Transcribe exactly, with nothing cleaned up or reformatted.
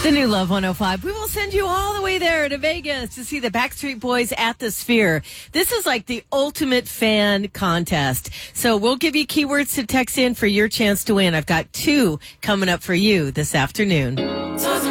The new Love one oh five. We will send you all the way there to Vegas to see the Backstreet Boys at the Sphere. This is like the ultimate fan contest. So we'll give you keywords to text in for your chance to win. I've got two coming up for you this afternoon.